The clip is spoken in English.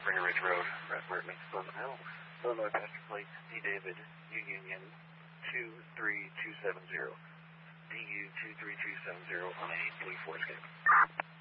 Bringer Ridge Road, Rasmussen, Pleasant Hill, Illinois passenger plate D. David, U Union 23270. DU 23270 on a 3-4 escape.